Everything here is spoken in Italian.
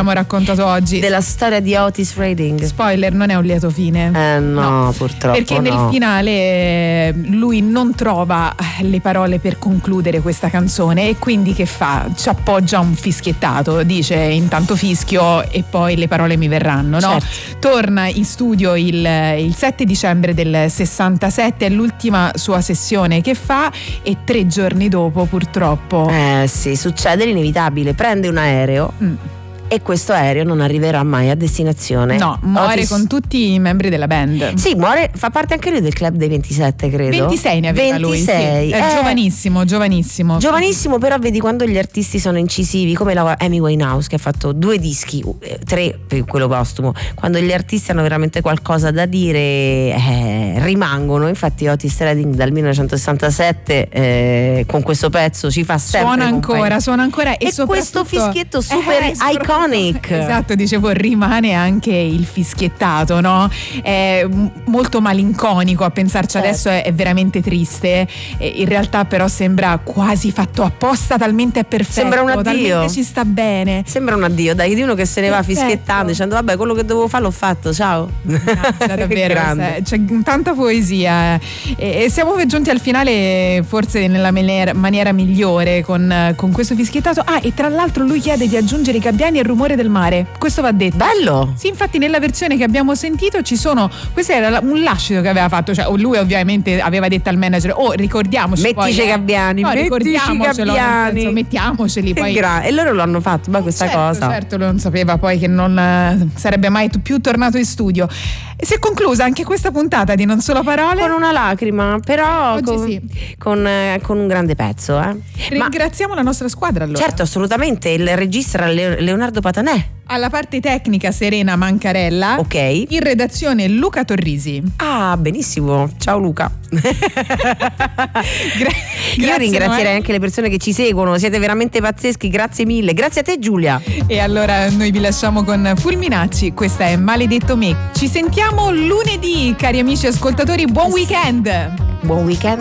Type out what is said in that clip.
abbiamo raccontato oggi. Della storia di Otis Redding. Spoiler, non è un lieto fine. No, purtroppo perché nel finale lui non trova le parole per concludere questa canzone e quindi che fa? Ci appoggia un fischiettato, dice intanto fischio e poi le parole mi verranno, no? Certo. Torna in studio il 7 dicembre del 67, è l'ultima sua sessione che fa e 3 giorni dopo purtroppo sì, succede l'inevitabile, prende un aereo e questo aereo non arriverà mai a destinazione. No, muore Otis... con tutti i membri della band. Sì, muore, fa parte anche lui del club dei 27, credo. 26 ne aveva 26. lui, sì. È giovanissimo. Però vedi quando gli artisti sono incisivi, come la Amy Winehouse che ha fatto 2 dischi, 3 per quello postumo, quando gli artisti hanno veramente qualcosa da dire rimangono. Infatti Otis Redding dal 1967 con questo pezzo ci fa sempre suona ancora e questo fischietto super iconic. Esatto, dicevo, rimane anche il fischiettato, no? È molto malinconico a pensarci, certo. Adesso è veramente triste, in realtà però sembra quasi fatto apposta, talmente è perfetto, sembra un addio, talmente ci sta bene, sembra un addio, dai, di uno che se ne va fischiettando dicendo vabbè, quello che dovevo fare l'ho fatto, ciao. Davvero, c'è tanta poesia e siamo giunti al finale forse nella maniera migliore con questo fischiettato. E tra l'altro lui chiede di aggiungere i gabbiani e il rumore del mare, questo va detto. Bello! Sì, infatti nella versione che abbiamo sentito ci sono, questo era un lascito che aveva fatto, cioè lui ovviamente aveva detto al manager ricordiamoci mettici i gabbiani, mettiamoceli poi. E loro lo hanno fatto, questa cosa. Certo, lui non sapeva poi che non sarebbe mai più tornato in studio. E si è conclusa anche questa puntata di Non Solo Parole con una lacrima, però con un grande pezzo. Ringraziamo la nostra squadra allora. Certo, assolutamente. Il regista Leonardo Patanè. Alla parte tecnica Serena Mancarella. Ok. In redazione Luca Torrisi. Benissimo. Ciao Luca. Io ringrazierei anche le persone che ci seguono, siete veramente pazzeschi, grazie mille. Grazie a te Giulia. E allora noi vi lasciamo con Fulminacci, questa è Maledetto Me. Ci sentiamo lunedì, cari amici ascoltatori, buon weekend. Buon weekend.